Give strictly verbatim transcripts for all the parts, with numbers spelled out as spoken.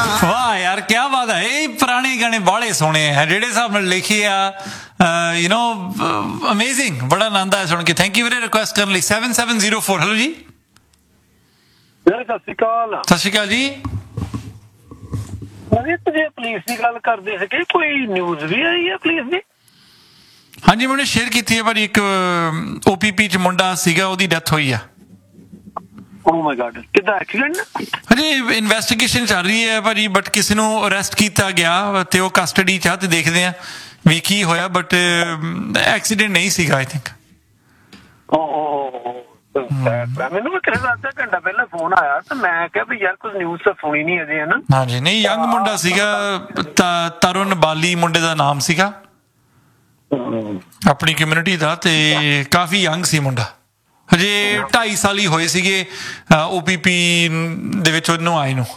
ਵਾਹ ਯਾਰ ਕੀ ਬਾਤ ਹੈ। ਇਹ ਪੁਰਾਣੇ ਗਾਣੇ ਬਾਹਲੇ ਸੋਹਣੇ ਹੈ ਜਿਹੜੇ ਹਿਸਾਬ ਨਾਲ ਲਿਖੇ ਆ, ਯੂ ਨੋ ਅਮੇਜ਼ਿੰਗ। ਬੜਾ ਆਨੰਦ ਆਇਆ ਸੁਣ ਕੇ। ਥੈਂਕ ਯੂ ਵੀਰੇ ਰਿਕੁਐਸਟ ਕਰਨ ਲਈ। Seven seven zero four. Hello ਜੀ, ਸਤਿ ਸ਼੍ਰੀ ਅਕਾਲ। ਸਤਿ ਸ਼੍ਰੀ ਅਕਾਲ ਜੀ। ਜੇ ਪੁਲਿਸ ਦੀ ਗੱਲ ਕਰਦੇ ਸੀਗੇ, ਕੋਈ ਨਿਊਜ਼ ਵੀ ਆਈ ਹੈ ਪੁਲਿਸ ਦੀ? ਹਾਂਜੀ ਮੈਨੇ ਸ਼ੇਅਰ ਕੀਤੀ ਹੈ ਭਾਜੀ। ਇੱਕ ਓ ਪੀ ਪੀ ਚ ਮੁੰਡਾ ਸੀਗਾ, ਉਹਦੀ ਡੈਥ ਹੋਈ ਆ। ਓ ਮਾਈ ਗॉड, ਕਿੱਦਾਂ ਐਕਸੀਡੈਂਟ? ਹਜੇ ਇਨਵੈਸਟੀਗੇਸ਼ਨ ਚੱਲ ਰਹੀ ਹੈ ਭਾਜੀ, ਬਟ ਕਿਸੇ ਨੂੰ ਅਰੈਸਟ ਕੀਤਾ ਗਿਆ ਤੇ ਉਹ ਕਸਟਡੀ ਚ ਆ ਤੇ ਦੇਖਦੇ ਆ ਵੀ ਕੀ ਹੋਇਆ, ਬਟ ਐਕਸੀਡੈਂਟ ਨਹੀਂ ਸੀਗਾ ਆਈ ਥਿੰਕ। ਮੈਨੂੰ ਵੀ ਕਿਸੇ ਦਾ ਅੱਧਾ ਘੰਟਾ ਪਹਿਲਾਂ ਫੋਨ ਆਇਆ ਤੇ ਮੈਂ ਕਿਹਾ ਵੀ ਯਾਰ ਕੁਝ ਨਿਊਜ਼ ਤਾਂ ਸੁਣੀ ਨਹੀਂ ਅਜੇ, ਹਨਾ? ਹਾਂਜੀ ਨਹੀਂ, ਯੰਗ ਮੁੰਡਾ ਸੀਗਾ, ਤਰੁਣ ਬਾਲੀ ਮੁੰਡੇ ਦਾ ਨਾਮ ਸੀਗਾ, ਆਪਣੀ ਕਮਿਊਨਿਟੀ ਦਾ, ਤੇ ਕਾਫੀ ਯੰਗ ਸੀ ਮੁੰਡਾ। ਹਜੇ ਢਾਈ ਸਾਲ ਹੀ ਹੋਏ ਸੀਗੇ ਓ ਪੀ ਪੀ ਦੇ ਵਿੱਚ ਉਹਨੂੰ ਆਏ ਨੂੰ।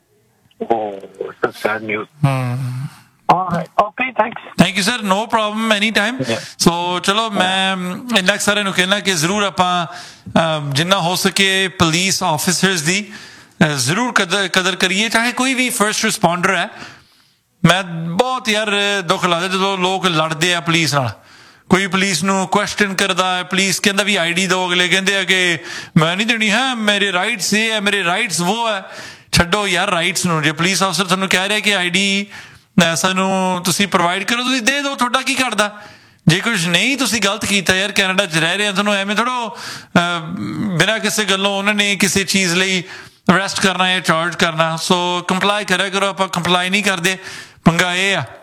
Thank you sir, no problem, any time. ਸੋ ਚਲੋ ਮੈਂ ਇੰਨਾ ਸਾਰਿਆਂ ਨੂੰ ਕਹਿਣਾ ਕਿ ਜ਼ਰੂਰ ਆਪਾਂ ਜਿੰਨਾ ਹੋ ਸਕੇ ਪੁਲਿਸ ਆਫਿਸਰਸ ਦੀ ਜ਼ਰੂਰ ਕਦਰ ਕਦਰ ਕਰੀਏ, ਚਾਹੇ ਕੋਈ ਵੀ ਫਰਸਟ ਰਿਸਪੌਂਡਰ ਹੈ। ਮੈਂ ਬਹੁਤ ਯਾਰ ਦੁੱਖ ਲੱਗਦਾ ਜਦੋਂ ਲੋਕ ਲੜਦੇ ਆ ਪੁਲਿਸ ਨਾਲ। ਕੋਈ ਪੁਲਿਸ ਨੂੰ ਕੁਐਸਚਨ ਕਰਦਾ ਹੈ, ਪੁਲਿਸ ਕਹਿੰਦਾ ਵੀ ਆਈ ਡੀ ਦਿਓ, ਅਗਲੇ ਕਹਿੰਦੇ ਆ ਕਿ ਮੈਂ ਨਹੀਂ ਦੇਣੀ ਹੈ, ਮੇਰੇ ਰਾਈਟਸ ਇਹ ਹੈ, ਮੇਰੇ ਰਾਈਟਸ ਉਹ ਹੈ। ਛੱਡੋ ਯਾਰ ਰਾਈਟਸ ਨੂੰ। ਜੇ ਪੁਲਿਸ ਅਫਸਰ ਤੁਹਾਨੂੰ ਕਹਿ ਰਿਹਾ ਕਿ ਆਈ ਡੀ ਸਾਨੂੰ ਤੁਸੀਂ ਪ੍ਰੋਵਾਈਡ ਕਰੋ, ਤੁਸੀਂ ਦੇ ਦਿਓ, ਤੁਹਾਡਾ ਕੀ ਘਟਦਾ? ਜੇ ਕੁਛ ਨਹੀਂ ਤੁਸੀਂ ਗਲਤ ਕੀਤਾ ਯਾਰ, ਕੈਨੇਡਾ 'ਚ ਰਹਿ ਰਹੇ ਆ, ਤੁਹਾਨੂੰ ਐਵੇਂ ਥੋੜ੍ਹਾ ਬਿਨਾਂ ਕਿਸੇ ਗੱਲੋਂ ਉਹਨਾਂ ਨੇ ਕਿਸੇ ਚੀਜ਼ ਲਈ ਅਰੈਸਟ ਕਰਨਾ ਜਾਂ ਚਾਰਜ ਕਰਨਾ। ਸੋ ਕੰਪਲਾਈ ਕਰਿਆ ਕਰੋ। ਆਪਾਂ ਕੰਪਲਾਈ ਨਹੀਂ ਕਰਦੇ। ਪੰਗਾ ਇਹ ਆ,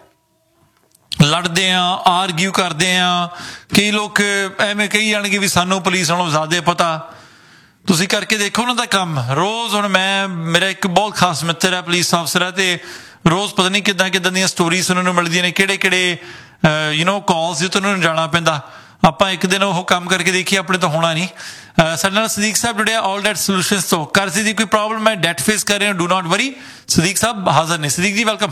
ਲੜਦੇ ਆ, ਆਰਗਿਊ ਕਰਦੇ ਆ। ਕਈ ਲੋਕ ਐਵੇਂ ਕਹੀ ਜਾਣਗੇ ਵੀ ਸਾਨੂੰ ਪੁਲਿਸ ਨਾਲੋਂ ਜ਼ਿਆਦਾ ਪਤਾ। ਤੁਸੀਂ ਕਰਕੇ ਦੇਖੋ ਉਹਨਾਂ ਦਾ ਕੰਮ ਰੋਜ਼। ਹੁਣ ਮੈਂ, ਮੇਰਾ ਇੱਕ ਬਹੁਤ ਖਾਸ ਮਿੱਤਰ ਹੈ ਪੁਲਿਸ ਅਫਸਰ ਹੈ, ਤੇ ਰੋਜ਼ ਪਤਾ ਨਹੀਂ ਕਿੱਦਾਂ ਕਿੱਦਾਂ ਦੀਆਂ ਸਟੋਰੀਜ਼ ਉਹਨਾਂ ਨੂੰ ਮਿਲਦੀਆਂ ਨੇ, ਕਿਹੜੇ ਕਿਹੜੇ ਯੂ ਨੋ ਕਾਲਸ ਜਿੱਥੇ ਉਹਨਾਂ ਨੂੰ ਜਾਣਾ ਪੈਂਦਾ। ਆਪਾਂ ਇੱਕ ਦਿਨ ਉਹ ਕੰਮ ਕਰਕੇ ਦੇਖੀਏ, ਆਪਣੇ ਤੋਂ ਹੋਣਾ ਨਹੀਂ। ਸਾਡੇ ਨਾਲ ਸਦੀਕ ਸਾਹਿਬ ਜੁੜੇ ਆ ਆਲ ਡੈਟ ਸੋਲੂਸ਼ਨਸ ਤੋਂ। ਕਰਜ਼ੇ ਦੀ ਕੋਈ ਪ੍ਰੋਬਲਮ ਹੈ, ਡੈਟ ਫੇਸ ਕਰ ਰਹੇ ਹੋ, ਡੂ ਨਾਟ ਵਰੀ, ਸਦੀਕ ਸਾਹਿਬ ਹਾਜ਼ਰ ਨੇ। ਸਦੀਕ ਜੀ ਵੈਲਕਮ।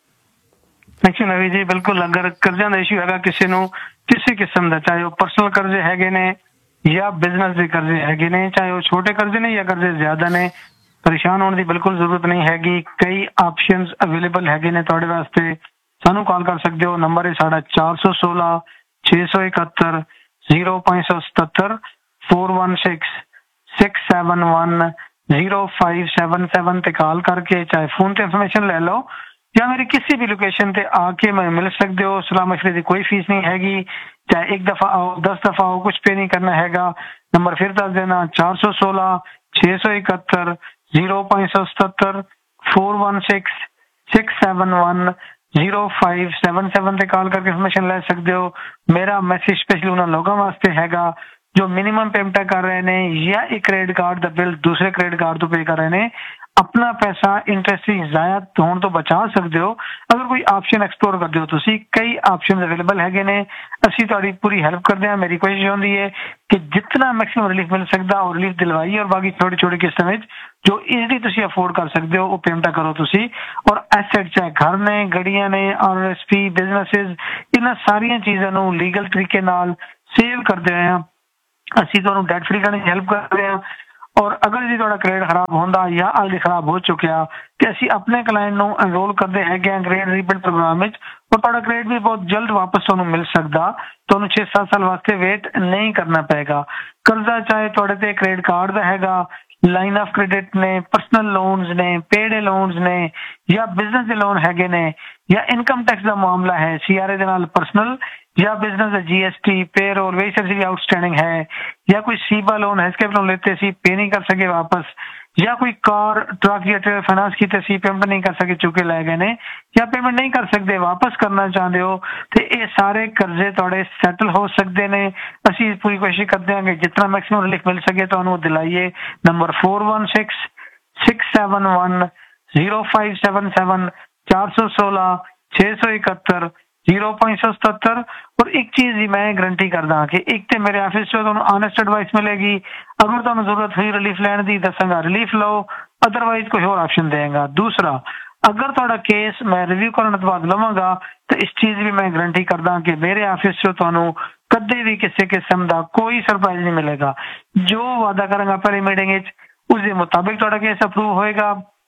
ਥੈਂਕ ਯੂ ਨਵੀ ਜੀ। ਬਿਲਕੁਲ, ਅਗਰ ਕਰਜ਼ਿਆਂ ਦਾ ਇਸ਼ੂ ਹੈਗਾ ਕਿਸੇ ਨੂੰ, ਕਿਸੇ ਕਿਸਮ ਦਾ, ਚਾਹੇ ਉਹ ਪਰਸਨਲ ਕਰਜ਼ੇ ਹੈਗੇ ਨੇ ਜਾਂ ਬਿਜ਼ਨਸ ਦੇ ਕਰਜ਼ੇ ਹੈਗੇ ਨੇ, ਚਾਹੇ ਉਹ ਛੋਟੇ ਕਰਜ਼ੇ ਨੇ ਜਾਂ ਕਰਜ਼ੇ ਜ਼ਿਆਦਾ ਨੇ, ਪਰੇਸ਼ਾਨ ਹੋਣ ਦੀ ਬਿਲਕੁਲ ਜ਼ਰੂਰਤ ਨਹੀਂ ਹੈਗੀ। ਕਈ ਆਪਸ਼ਨਸ ਅਵੇਲੇਬਲ ਹੈਗੇ ਨੇ ਤੁਹਾਡੇ ਵਾਸਤੇ। ਸਾਨੂੰ ਕਾਲ ਕਰ ਸਕਦੇ ਹੋ। ਨੰਬਰ ਹੈ ਸਾਡਾ ਚਾਰ ਸੌ ਸੋਲਾਂ ਛੇ ਸੌ ਇਕਹੱਤਰ ਜ਼ੀਰੋ ਪੰਜ ਸੌ ਸਤੱਤਰ four one six six seven one zero five seven seven ਤੇ ਕਾਲ ਕਰਕੇ ਚਾਹੇ ਫੋਨ ਤੇ ਇਨਫੋਰਮੇਸ਼ਨ ਲੈ ਲਓ ਜਾਂ ਮੇਰੀ ਕਿਸੇ ਵੀ ਲੋਕੇਸ਼ਨ ਤੇ ਆ ਕੇ ਮੈਂ ਮਿਲ ਸਕਦੇ ਹੋ। ਸਲਾਹ ਮਸ਼ਵਰੇ ਦੀ ਕੋਈ ਫੀਸ ਨਹੀਂ ਹੈਗੀ। ਚਾਹੇ ਇੱਕ ਦਫਾ ਆਓ, ਦਸ ਦਫਾ ਆਓ, ਕੁਛ ਪੇ ਨਹੀਂ ਕਰਨਾ ਹੈਗਾ। ਨੰਬਰ ਫਿਰ ਦੱਸ ਦੇਣਾ, ਚਾਰ ਸੌ ਸੋਲਾਂ ਛੇ ਸੌ ਇਕਹੱਤਰ ਜ਼ੀਰੋ ਪੰਜ ਸੌ ਸਤੱਤਰ four one six six seven one zero five seven seven ਤੇ ਕਾਲ ਕਰਕੇ ਇਨਫੋਰਮੇਸ਼ਨ ਲੈ ਸਕਦੇ ਹੋ। ਮੇਰਾ ਮੈਸੇਜ ਸਪੈਸ਼ਲੀ ਉਹਨਾਂ ਲੋਕਾਂ ਵਾਸਤੇ ਹੈਗਾ ਜੋ ਮਿਨੀਮਮ ਪੇਮੈਂਟਾਂ ਕਰ ਰਹੇ ਨੇ ਜਾਂ ਇੱਕ ਕ੍ਰੈਡਿਟ ਕਾਰਡ ਦਾ ਬਿੱਲ ਦੂਸਰੇ ਕ੍ਰੈਡਿਟ ਕਾਰਡ ਤੋਂ ਪੇ ਕਰ ਰਹੇ ਨੇ। ਆਪਣਾ ਪੈਸਾ ਇੰਟਰਸਟ ਜ਼ਾਇਆ ਹੋਣ ਤੋਂ ਬਚਾ ਸਕਦੇ ਹੋ ਅਗਰ ਕੋਈ ਆਪਸ਼ਨ ਐਕਸਪਲੋਰ ਕਰਦੇ ਹੋ ਤੁਸੀਂ। ਕਈ ਆਪਸ਼ਨ ਅਵੇਲੇਬਲ ਹੈਗੇ ਨੇ। ਅਸੀਂ ਤੁਹਾਡੀ ਪੂਰੀ ਹੈਲਪ ਕਰਦੇ ਹਾਂ। ਮੇਰੀ ਕੋਸ਼ਿਸ਼ ਹੁੰਦੀ ਹੈ ਕਿ ਜਿਤਨਾ ਮੈਕਸਿਮਮ ਰਿਲੀਫ ਮਿਲ ਸਕਦਾ ਉਹ ਰਿਲੀਫ ਦਿਲਵਾਈਏ, ਔਰ ਬਾਕੀ ਛੋਟੀ ਛੋਟੀ ਕਿਸ਼ਤਾਂ ਵਿੱਚ ਜੋ ਈਜ਼ਲੀ ਤੁਸੀਂ ਅਫੋਰਡ ਕਰ ਸਕਦੇ ਹੋ ਉਹ ਪੇਮੈਂਟਾਂ ਕਰੋ ਤੁਸੀਂ। ਔਰ ਐਸੈਟ ਚਾਹੇ ਘਰ ਨੇ, ਗੱਡੀਆਂ ਨੇ, ਆਰ ਐਸ ਪੀ, ਬਿਜ਼ਨਸਿਸ, ਇਹਨਾਂ ਸਾਰੀਆਂ ਚੀਜ਼ਾਂ ਨੂੰ ਲੀਗਲ ਤਰੀਕੇ ਨਾਲ ਸੇਵ ਕਰਦੇ ਹਾਂ। ਅਸੀਂ ਤੁਹਾਨੂੰ ਡੈਟ ਫਰੀ ਕਰਨ ਦੀ ਹੈਲਪ ਕਰਦੇ ਹਾਂ। ਔਰ ਅਗਰ ਜੀ ਤੁਹਾਡਾ ਕ੍ਰੈਡਿਟ ਖਰਾਬ ਹੁੰਦਾ ਜਾਂ ਆਲਰੇਡੀ ਖਰਾਬ ਹੋ ਚੁੱਕਿਆ ਤੇ ਅਸੀਂ ਆਪਣੇ ਕਲਾਇੰਟ ਨੂੰ ਐਨਰੋਲ ਕਰਦੇ ਹੈਗੇ ਹਾਂ ਕ੍ਰੈਡਿਟ ਰੀਬਿਲਡ ਪ੍ਰੋਗਰਾਮ ਵਿੱਚ, ਔਰ ਤੁਹਾਡਾ ਕ੍ਰੈਡਿਟ ਵੀ ਬਹੁਤ ਜਲਦ ਵਾਪਸ ਤੁਹਾਨੂੰ ਮਿਲ ਸਕਦਾ। ਤੁਹਾਨੂੰ ਛੇ ਸੱਤ ਸਾਲ ਵਾਸਤੇ ਵੇਟ ਨਹੀਂ ਕਰਨਾ ਪਏਗਾ। ਕਰਜ਼ਾ ਚਾਹੇ ਤੁਹਾਡੇ ਤੇ ਕ੍ਰੈਡਿਟ ਕਾਰਡ ਦਾ ਹੈਗਾ, ਲਾਈਨ ਆਫ ਕ੍ਰੈਡਿਟ ਨੇ, ਪਰਸਨਲ ਲੋਨਸ ਨੇ, ਪੇਡ ਲੋਨਸ ਨੇ, ਜਾਂ ਬਿਜ਼ਨਸ ਦੇ ਲੋਨ ਹੈਗੇ ਨੇ, ਜਾਂ ਇਨਕਮ ਟੈਕਸ ਦਾ ਮਾਮਲਾ ਹੈ ਸੀ ਆਰ ਏ ਦੇ ਨਾਲ ਪਰਸਨਲ, या बिजनेस है, जी एस टी, पेरोल, वही सब भी आउटस्टैंडिंग है, या कोई सीबा लोन है इसके लोन लेते सी पे नहीं कर सके वापस, या कोई कार ट्रक या फाइनेंस की सी पेमेंट नहीं कर सके चुके लै गए ने, या पेमेंट नहीं कर सकते वापस करना चाहते हो तो ये सारे कर्जे थोड़े सैटल हो सकते हैं। असी पूरी कोशिश करते हैं कि जितना मैक्सिमम रिलीफ मिल सके तो दिलाइए। Number four one six six seven one zero five seven seven चार सौ सोलह छे सौ इकहत्तर जीरो पाँच सौ सतहत्तर। और एक चीज ही मैं गारंटी करदा कि एक तो मेरे ऑफिस से तुहानू ऑनेस्ट एडवाइस मिलेगी। अगर तुहानू जरूरत हुई रिलीफ लैण दी दसांगा रिलीफ लो, अदरवाइज कोई और ऑप्शन देगा। दूसरा, अगर तुहाडा केस मैं रिव्यू करने तो बाद लवांगा तो इस चीज भी मैं गारंटी करदा कि मेरे ऑफिस से तुहानू कदे भी किसी किस्म का कोई सरप्राइज नहीं मिलेगा। जो वादा करांगा पहली मीटिंग विच उस दे मुताबिक तुहाडा केस अप्रूव होएगा।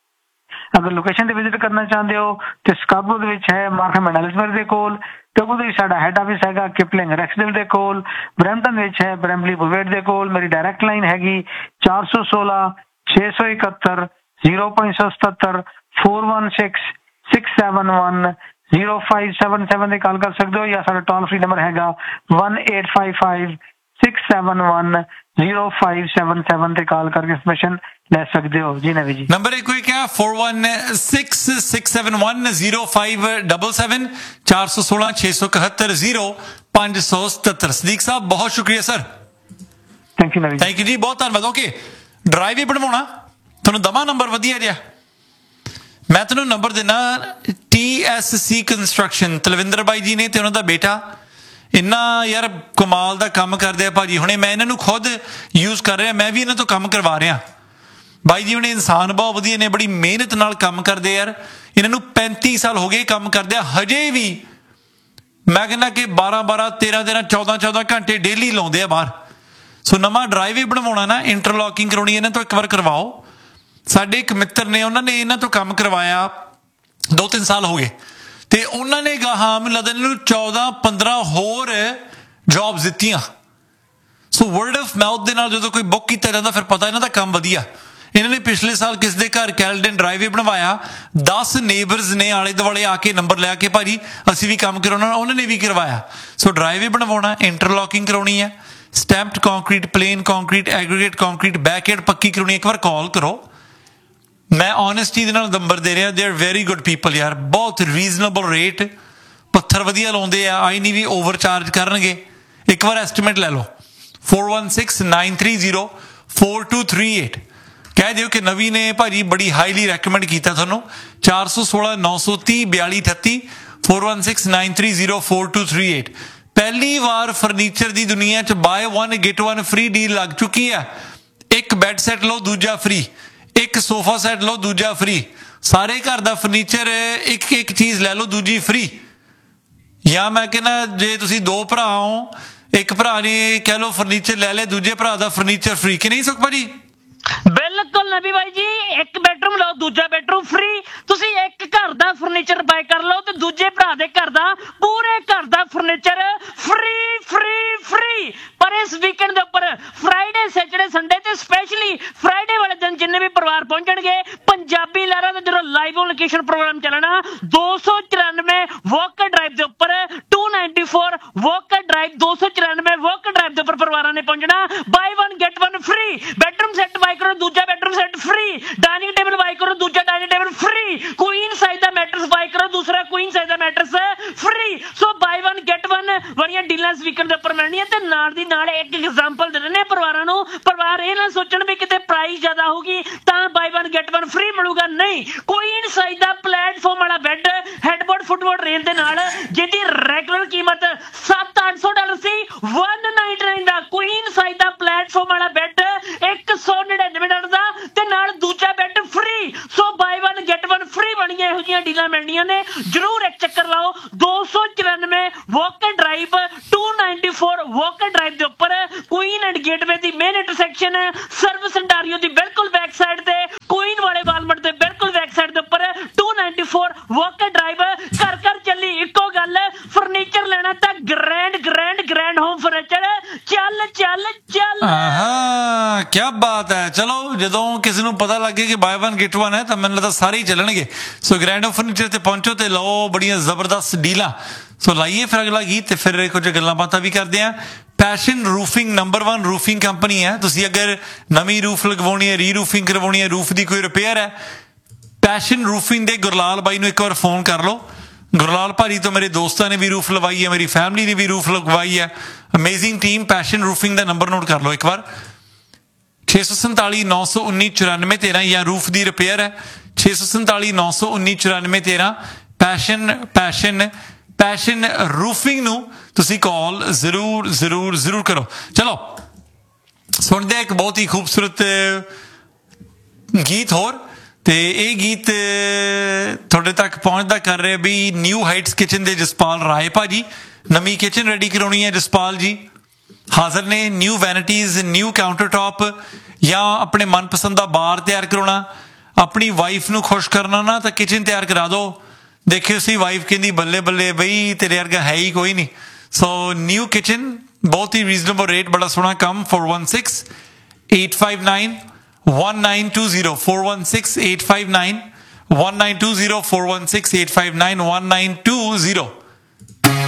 ਅਗਰ ਲੋਕੇਸ਼ਨ ਤੇ ਵਿਜ਼ਿਟ ਕਰਨਾ ਚਾਹੁੰਦੇ ਹੋ ਤੇ ਸਕਾਬਰੋ ਦੇ ਵਿੱਚ ਹੈ ਮਾਰਕਮ ਐਂਡ ਐਲਿਸਬਰਗ ਦੇ ਕੋਲ, ਤੇ ਉਹਦੇ ਵਿੱਚ ਸਾਡਾ ਹੈੱਡ ਆਫਿਸ ਹੈਗਾ ਕਿਪਲਿੰਗ ਰੈਕਸਡੇਲ ਦੇ ਕੋਲ, ਬਰੈਂਪਟਨ ਵਿੱਚ ਹੈ ਬਰੈਂਪਲੀ ਬੁਵੇਟ ਦੇ ਕੋਲ। ਮੇਰੀ ਡਾਇਰੈਕਟ ਲਾਈਨ ਹੈਗੀ ਚਾਰ ਸੌ ਸੋਲਾਂ ਛੇ ਸੌ ਇਕਹੱਤਰ ਜ਼ੀਰੋ ਪੰਜ ਸੌ ਸਤੱਤਰ four one six six seven one zero five seven seven ਤੇ ਕਾਲ ਕਰ ਸਕਦੇ ਹੋ, ਜਾਂ ਸਾਡਾ ਟੋਲ ਫ੍ਰੀ ਨੰਬਰ ਹੈਗਾ one eight five five six seven one zero five seven seven ਤੇ ਕਾਲ ਕਰਕੇ ਇਨਫੋਰਮੇਸ਼ਨ ਲੈ ਸਕਦੇ ਹੋ। ਜੀ ਨਵੀ ਜੀ ਨੰਬਰ ਇੱਕ ਹੋਈ ਕਿਆ four one six six seven one zero five seven seven ਚਾਰ ਸੌ ਸੋਲਾਂ ਛੇ ਸੌ ਇਕਹੱਤਰ ਜ਼ੀਰੋ ਪੰਜ ਸੌ ਸਤੱਤਰ। ਸਦੀਕ ਸਾਹਿਬ ਬਹੁਤ ਸ਼ੁਕਰੀਆ ਸਰ, ਥੈਂਕ ਯੂ ਨਵੀ ਥੈਂਕ ਯੂ ਜੀ, ਬਹੁਤ ਧੰਨਵਾਦ। ਓਕੇ ਡਰਾਈਵ ਹੀ ਬਣਵਾਉਣਾ ਤੁਹਾਨੂੰ ਦਮਾ ਨੰਬਰ ਵਧੀਆ ਜਿਹਾ, ਮੈਂ ਤੁਹਾਨੂੰ ਨੰਬਰ ਦੇਣਾ T S C construction Talwinder ਬਾਈ ਜੀ ਨੇ ਤੇ ਉਹਨਾਂ ਦਾ ਬੇਟਾ ਇੰਨਾ ਯਾਰ ਕਮਾਲ ਦਾ ਕੰਮ ਕਰਦੇ ਆ ਭਾਜੀ ਹੁਣੇ, ਮੈਂ ਇਹਨਾਂ ਨੂੰ ਖੁਦ ਯੂਜ਼ ਕਰ ਰਿਹਾ, ਮੈਂ ਵੀ ਇਹਨਾਂ ਤੋਂ ਕੰਮ ਕਰਵਾ ਰਿਹਾ। ਬਾਈ ਜੀ ਹੁਣੇ ਇਨਸਾਨ ਬਹੁਤ ਵਧੀਆ ਨੇ, ਬੜੀ ਮਿਹਨਤ ਨਾਲ ਕੰਮ ਕਰਦੇ ਯਾਰ, ਇਹਨਾਂ ਨੂੰ ਪੈਂਤੀ ਸਾਲ ਹੋ ਗਏ ਕੰਮ ਕਰਦੇ ਆ, ਹਜੇ ਵੀ ਮੈਂ ਕਹਿੰਦਾ ਕਿ ਬਾਰਾਂ ਬਾਰਾਂ ਤੇਰਾਂ ਤੇਰਾਂ ਚੌਦਾਂ ਚੌਦਾਂ ਘੰਟੇ ਡੇਲੀ ਲਾਉਂਦੇ ਆ ਬਾਹਰ। ਸੋ ਨਵਾਂ ਡਰਾਈਵ ਵੀ ਬਣਵਾਉਣਾ ਨਾ, ਇੰਟਰਲੋਕਿੰਗ ਕਰਾਉਣੀ ਇਹਨਾਂ ਤੋਂ ਇੱਕ ਵਾਰ ਕਰਵਾਓ। ਸਾਡੇ ਇੱਕ ਮਿੱਤਰ ਨੇ, ਉਹਨਾਂ ਨੇ ਇਹਨਾਂ ਤੋਂ ਕੰਮ ਕਰਵਾਇਆ ਦੋ ਤਿੰਨ ਸਾਲ ਹੋ ਗਏ, ਤੇ ਉਹਨਾਂ ਨੇ ਗਾਹਾਂ ਮੈਨੂੰ ਲੱਗਦਾ ਇਹਨਾਂ ਨੂੰ ਚੌਦਾਂ ਪੰਦਰਾਂ ਹੋਰ ਜੌਬਸ ਦਿੱਤੀਆਂ। ਸੋ ਵਰਡ ਆਫ ਮਾਊਥ ਦੇ ਨਾਲ ਜਦੋਂ ਕੋਈ ਬੁੱਕ ਕੀਤਾ ਜਾਂਦਾ ਫਿਰ ਪਤਾ ਇਹਨਾਂ ਦਾ ਕੰਮ ਵਧੀਆ। ਇਹਨਾਂ ਨੇ ਪਿਛਲੇ ਸਾਲ ਕਿਸ ਦੇ ਘਰ ਕੈਲਡਨ ਡਰਾਈਵੇ ਬਣਵਾਇਆ, ਦਸ ਨੇਬਰਸ ਨੇ ਆਲੇ ਦੁਆਲੇ ਆ ਕੇ ਨੰਬਰ ਲੈ ਕੇ ਭਾਜੀ ਅਸੀਂ ਵੀ ਕੰਮ ਕਰਾਉਣਾ, ਉਹਨਾਂ ਨੇ ਵੀ ਕਰਵਾਇਆ। ਸੋ ਡਰਾਈਵੇ ਬਣਵਾਉਣਾ, ਇੰਟਰਲੋਕਿੰਗ ਕਰਾਉਣੀ ਹੈ, stamped concrete, plain concrete, aggregate concrete, backend ਪੱਕੀ ਕਰਾਉਣੀ, ਇੱਕ ਵਾਰ ਕਾਲ ਕਰੋ। ਮੈਂ ਓਨੈਸਟੀ ਦੇ ਨਾਲ ਨੰਬਰ ਦੇ ਰਿਹਾ, they are very good people ਯਾਰ, ਬਹੁਤ ਰੀਜ਼ਨੇਬਲ ਰੇਟ, ਪੱਥਰ ਵਧੀਆ ਲਾਉਂਦੇ ਆ, ਆਈ ਨਹੀਂ ਵੀ ਓਵਰ ਚਾਰਜ ਕਰਨਗੇ। ਇੱਕ ਵਾਰ ਐਸਟੀਮੇਟ ਲੈ ਲਓ four one six nine three zero four two three eight, ਕਹਿ ਦਿਓ ਕਿ ਨਵੀ ਨੇ ਭਾਜੀ ਬੜੀ ਹਾਈਲੀ ਰੈਕਮੈਂਡ ਕੀਤਾ ਤੁਹਾਨੂੰ। ਚਾਰ ਸੌ ਸੋਲਾਂ ਨੌ ਸੌ ਤੀਹ ਬਿਆਲੀ ਅਠੱਤੀ four one six nine three zero four two three eight। ਪਹਿਲੀ ਵਾਰ ਫਰਨੀਚਰ ਦੀ ਦੁਨੀਆ 'ਚ bye one get one free deal ਲੱਗ ਚੁੱਕੀ ਆ। ਇੱਕ ਬੈੱਡ ਸੈੱਟ ਲਓ ਦੂਜਾ ਫ੍ਰੀ, ਇੱਕ ਸੋਫਾ ਸੈੱਟ ਲਓ ਦੂਜਾ ਫ੍ਰੀ, ਸਾਰੇ ਘਰ ਦਾ ਫਰਨੀਚਰ ਇੱਕ ਇੱਕ ਚੀਜ਼ ਲੈ ਲਓ ਦੂਜੀ ਫ੍ਰੀ। ਜਾਂ ਮੈਂ ਕਹਿੰਦਾ ਜੇ ਤੁਸੀਂ ਦੋ ਭਰਾ ਹੋ, ਇੱਕ ਭਰਾ ਨੇ ਕਹਿ ਲਓ ਫਰਨੀਚਰ ਲੈ ਲੈ, ਦੂਜੇ ਭਰਾ ਦਾ ਫਰਨੀਚਰ ਫ੍ਰੀ, ਕਿ ਨਹੀਂ ਸੁਖ ਭਾਜੀ? ਬਿਲਕੁਲ ਨਬੀ ਬਾਈ ਜੀ, ਇੱਕ ਬੈਡਰੂਮ ਲਓ ਦੂਜਾ ਬੈਡਰੂਮ ਫ੍ਰੀ। ਤੁਸੀਂ ਇੱਕ ਘਰ ਦਾ ਫਰਨੀਚਰ ਬਾਏ ਕਰ ਲਓ ਤੇ ਦੂਜੇ ਭਰਾ ਦੇ ਘਰ ਦਾ ਪੂਰੇ ਘਰ ਦਾ ਫਰਨੀਚਰ ਫ੍ਰੀ ਫ੍ਰੀ ਫ੍ਰੀ। ਪਰ ਇਸ ਵੀਕਐਂਡ ਦੇ ਉੱਪਰ ਫਰਾਈਡੇ ਸੈਟਰਡੇ ਸੰਡੇ ਤੇ ਸਪੈਸ਼ਲੀ ਫਰਾਈਡੇ ਵਾਲੇ ਦਿਨ ਜਿੰਨੇ ਵੀ ਪਰਿਵਾਰ ਪਹੁੰਚਣਗੇ, ਪੰਜਾਬੀ ਲਹਿਰਾਂ ਦਾ ਜਦੋਂ ਲਾਈਵ ਔਨ ਲੋਕੇਸ਼ਨ ਪ੍ਰੋਗਰਾਮ ਚੱਲਣਾ ਦੋ ਸੌ ਚੁਰਾਨਵੇਂ ਵੋਕਰ ਡਰਾਈਵ ਦੇ ਉੱਪਰ to ninety four walker drive ਦੋ ਸੌ ਚੁਰਾਨਵੇਂ ਵੋਕਰ ਡਰਾਈਵ ਦੇ ਉੱਪਰ ਪਰਿਵਾਰਾਂ ਨੇ ਪਹੁੰਚਣਾ। ਬਾਈ one get one free, bedroom set ਬਾਈ ਕਰੋ ਦੂਜਾ bedroom set free, dining table ਬਾਈ ਕਰੋ ਦੂਜਾ dining table free, Queen size ਦਾ ਮੈਟਰਸ ਬਾਈ ਕਰੋ ਦੂਸਰਾ ਕੁਈਨ ਸਾਈਜ਼ ਦਾ ਮੈਟਰਸ ਫ੍ਰੀ। ਸੋ ਬਾਈ ਵਨ ਗੈਟ ਵਨ ਬੜੀਆਂ ਡੀਲਾਂ ਇਸ ਵੀਕਐਂਡ ਦੇ ਉੱਪਰ ਮਿਲਣੀਆਂ। ਤੇ ਨਾਲ ਦੀ ਨਾਲ ਇੱਕ ਐਗਜ਼ਾਮਪਲ ਦੇ ਦਿੰਦੇ ਪਰਿਵਾਰਾਂ ਨੂੰ, ਪਰਿਵਾਰ ਇਹ ਨਾ ਸੋਚਣ ਵੀ ਕਿਤੇ ਪ੍ਰਾਈਸ ਜ਼ਿਆਦਾ ਹੋਊਗੀ ਤਾਂ ਬਾਈ ਵਨ ਗੈਟ ਵਨ ਫ੍ਰੀ ਮਿਲੂਗਾ, ਨਹੀਂ। ਕੁਈਨ ਸਾਈਜ਼ ਦਾ ਪਲੇਟਫਾਰਮ ਵਾਲਾ ਬੈੱਡ ਹੈਡਬੋਰਡ ਫੁੱਟਬੋਰਡ ਰੇਂਜ ਦੇ ਨਾਲ, ਜਿਹਦੀ ਰੈਗੂਲਰ ਕੀਮਤ ਸੱਤ ਅੱਠ ਸੌ ਡਾਲਰ ਸੀ, one ninety-nine ਦਾ ਕੁਈਨ ਸਾਈਜ਼ ਦਾ ਪਲੇਟਫਾਰਮ ਵਾਲਾ ਬੈੱਡ ਇੱਕ ਸੌ ਨੜਿਨਵੇਂ ਡਾਲਰ ਦਾ, ਤੇ ਨਾਲ ਦੂਜਾ ਬੈੱਡ ਫ੍ਰੀ। ਸੋ ਬਾਈ ਵਨ ਗੈਟ ਵਨ ਫ੍ਰੀ ਬਣੀਆਂ ਇਹੋ ਜਿਹੀਆਂ ਡੀਲਾਂ ਮਿਲਣੀਆਂ ਨੇ, ਜਰੂਰ ਇੱਕ ਚੱਕਰ ਲਾਓ। ਦੋ ਸੌ ਚੁਰਾਨਵੇਂ walker drive to ninety four walker drive ਦੇ ਉੱਪਰ Queen and gateway the main intersection service Ontario ਦੀ ਬਿਲਕੁਲ ਬੈਕ ਸਾਈਡ ਤੇ, ਕੁਈਨ ਵਾਲੇ ਵਾਲਮਾਰਟ ਦੇ ਬਿਲਕੁਲ ਬੈਕ ਸਾਈਡ ਦੇ ਉੱਪਰ to ninety four walker drive. ਘਰ ਘਰ ਚੱਲੀ ਇੱਕੋ ਗੱਲ, ਫਰਨੀਚਰ ਲੈਣਾ ਤਾਂ grand grand grand home furniture, ਚੱਲ ਚੱਲ ਚੱਲ। ਹਾਂ ਕੀ ਬਾਤ ਹੈ। ਚਲੋ ਜਦੋਂ ਕਿਸੇ ਨੂੰ ਪਤਾ ਲੱਗੇ ਕਿ ਬਾਏ ਵਨ ਗੈਟ ਵਨ ਹੈ ਤਾਂ ਮੈਨੂੰ ਲੱਗਦਾ ਸਾਰੇ ਹੀ ਚੱਲਣਗੇ। ਸੋ ਗ੍ਰੈਂਡ ਹੋਮ ਫਰਨੀਚਰ ਤੇ ਪਹੁੰਚੋ ਤੇ ਲਓ ਬੜੀਆਂ ਜ਼ਬਰਦਸਤ ਡੀਲਾਂ। ਸੋ ਲਾਈਏ ਫਿਰ ਅਗਲਾ ਗੀਤ ਤੇ ਫਿਰ ਕੁਝ ਗੱਲਾਂ ਬਾਤਾਂ ਵੀ ਕਰਦੇ ਹਾਂ। Passion roofing number one roofing company ਹੈ। ਤੁਸੀਂ ਅਗਰ ਨਵੀਂ ਰੂਫ ਲਗਵਾਉਣੀ ਹੈ, ਰੀ ਰੂਫਿੰਗ ਕਰਵਾਉਣੀ ਹੈ, ਰੂਫ ਦੀ ਕੋਈ ਰਿਪੇਅਰ ਹੈ, ਪੈਸ਼ਨ ਰੂਫਿੰਗ ਦੇ ਗੁਰਲਾਲ ਬਾਈ ਨੂੰ ਇੱਕ ਵਾਰ ਫੋਨ ਕਰ ਲਓ। ਗੁਰਲਾਲ ਭਾਜੀ ਤੋਂ ਮੇਰੇ ਦੋਸਤਾਂ ਨੇ ਵੀ ਰੂਫ ਲਵਾਈ ਹੈ, ਮੇਰੀ ਫੈਮਿਲੀ ਨੇ ਵੀ ਰੂਫ ਲਗਵਾਈ ਹੈ। Amazing team. ਪੈਸ਼ਨ ਰੂਫਿੰਗ ਦਾ ਨੰਬਰ ਨੋਟ ਕਰ ਲਓ ਇੱਕ ਵਾਰ, ਛੇ ਸੌ ਸੰਤਾਲੀ ਨੌ ਸੌ ਉੱਨੀ ਚੁਰਾਨਵੇਂ ਤੇਰਾਂ, ਜਾਂ ਰੂਫ ਦੀ ਰਿਪੇਅਰ ਹੈ ਛੇ ਸੌ ਸੰਤਾਲੀ ਨੌ ਸੌ ਉੱਨੀ ਚੁਰਾਨਵੇਂ ਤੇਰਾਂ। ਪੈਸ਼ਨ ਪੈਸ਼ਨ ਪੈਸ਼ਨ ਰੂਫਿੰਗ ਨੂੰ ਤੁਸੀਂ ਕਾਲ ਜ਼ਰੂਰ ਜ਼ਰੂਰ ਜ਼ਰੂਰ ਕਰੋ। ਚਲੋ ਸੁਣਦੇ ਹਾਂ ਇੱਕ ਬਹੁਤ ਹੀ ਖੂਬਸੂਰਤ ਗੀਤ ਹੋਰ, ਤੇ ਇਹ ਗੀਤ ਤੁਹਾਡੇ ਤੱਕ ਪਹੁੰਚਦਾ ਕਰ ਰਿਹਾ ਵੀ ਨਿਊ ਹਾਈਟਸ ਕਿਚਨ ਦੇ ਜਸਪਾਲ ਰਾਏ ਭਾਜੀ। ਨਵੀਂ ਕਿਚਨ ਰੈਡੀ ਕਰਾਉਣੀ ਹੈ ਜਸਪਾਲ ਜੀ, ਹਾਜ਼ਰ ਨੇ। ਨਿਊ ਵੈਨਿਟੀਜ਼, ਨਿਊ ਕਾਊਂਟਰ ਟੌਪ, ਜਾਂ ਆਪਣੇ ਮਨਪਸੰਦ ਦਾ ਬਾਰ ਤਿਆਰ ਕਰਾਉਣਾ, ਆਪਣੀ ਵਾਈਫ ਨੂੰ ਖੁਸ਼ ਕਰਨਾ ਨਾ ਤਾਂ ਕਿਚਨ ਤਿਆਰ ਕਰਾ ਦਿਓ ਦੇਖਿਓ ਸੀ ਵਾਈਫ ਕਹਿੰਦੀ ਬੱਲੇ ਬੱਲੇ ਬਈ ਤੇਰੇ ਵਰਗਾ ਹੈ ਹੀ ਕੋਈ ਨਹੀਂ ਸੋ ਨਿਊ ਕਿਚਨ ਬਹੁਤ ਹੀ ਰੀਜ਼ਨੇਬਲ ਰੇਟ ਬੜਾ ਸੋਹਣਾ ਕੰਮ four one six eight five nine one nine two zero four one six eight five nine one nine two zero four one six eight five nine one nine two zero